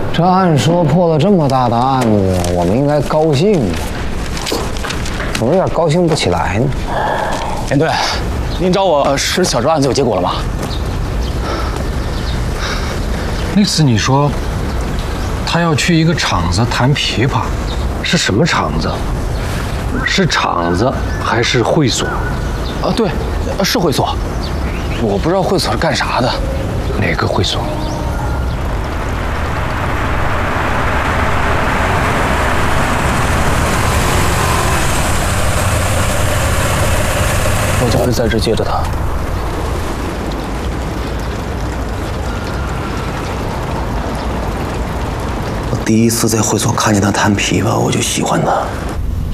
这按说破了这么大的案子，我们应该高兴，怎么有点高兴不起来呢？ 连队，您找我是小周案子有结果了吗？ 那次你说他要去一个厂子弹琵琶，是什么厂子？是厂子还是会所？ 对，是会所。我不知道会所是干啥的。 哪个会所？ 我就会在这接着他。 我第一次在会所看见他弹琵琶，我就喜欢他。